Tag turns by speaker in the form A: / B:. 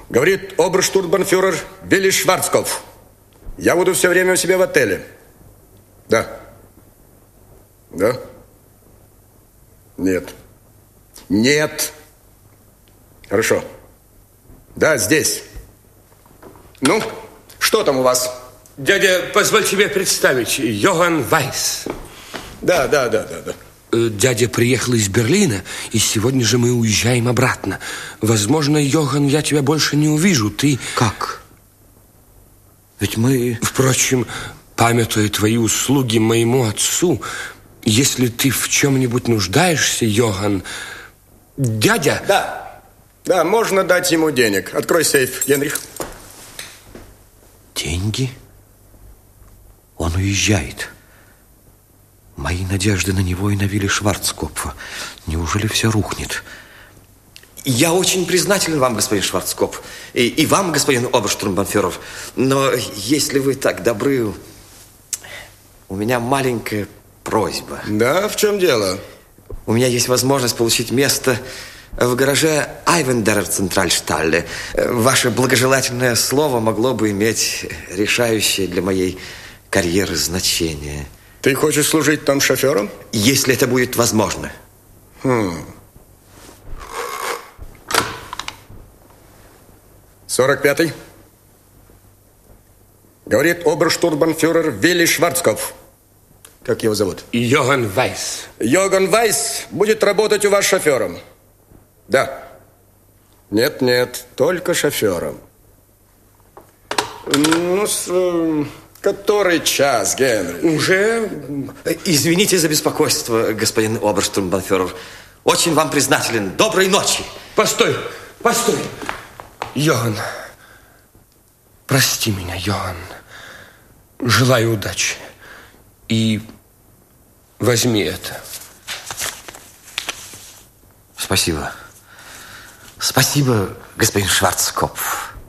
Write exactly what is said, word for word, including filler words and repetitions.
A: Говорит оберштурмбанфюрер Вилли Шварцкопф. Я буду все время у себя в отеле. Да. Да? Нет. Нет. Хорошо. Да, здесь. Ну, что там у вас?
B: Дядя, позволь тебе представить, Йоганн Вайс.
A: Да, да, да, да, да.
B: Дядя приехал из Берлина, и сегодня же мы уезжаем обратно. Возможно, Йоганн, я тебя больше не увижу. Ты...
C: Как? Ведь мы...
B: Впрочем, памятуя твои услуги моему отцу, если ты в чем-нибудь нуждаешься, Йоганн... Дядя...
A: Да, да, можно дать ему денег. Открой сейф, Генрих.
C: Деньги? Он уезжает. Мои надежды на него и на Вилли Шварцкопфа. Неужели все рухнет? Я очень признателен вам, господин Шварцкопф. И, и вам, господин оберштурмбанфюрер. Но если вы так добры, у меня маленькая просьба.
A: Да, в чем дело?
C: У меня есть возможность получить место в гараже Айвендерер Центральшталле. Ваше благожелательное слово могло бы иметь решающее для моей карьеры значение.
A: Ты хочешь служить там шофером?
C: Если это будет возможно.
A: Хм. сорок пятый. Говорит оберштурмбанфюрер Вилли Шварцкопф. Как его зовут?
B: Йоганн Вайс.
A: Йоганн Вайс будет работать у вас шофером. Да. Нет, нет, только шофером. Ну, с... Который час, Генри?
C: Уже? Извините за беспокойство, господин оберштурмбанфюрер. Очень вам признателен. Доброй ночи.
B: Постой, постой. Йоганн, прости меня, Йоганн. Желаю удачи. И возьми это.
C: Спасибо. Спасибо, господин Шварцкопф.